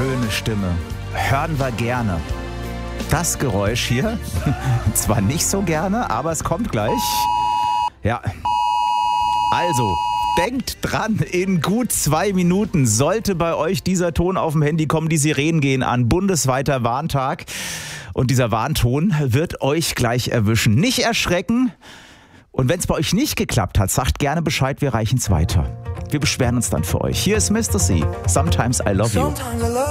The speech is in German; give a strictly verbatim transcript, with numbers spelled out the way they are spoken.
schöne Stimme. Hören wir gerne. Das Geräusch hier, zwar nicht so gerne, aber es kommt gleich. Ja, also, denkt dran, in gut zwei Minuten sollte bei euch dieser Ton auf dem Handy kommen. Die Sirenen gehen an, bundesweiter Warntag. Und dieser Warnton wird euch gleich erwischen. Nicht erschrecken. Und wenn es bei euch nicht geklappt hat, sagt gerne Bescheid, wir reichen es weiter. Wir beschweren uns dann für euch. Hier ist Mister C. Sometimes I Love You.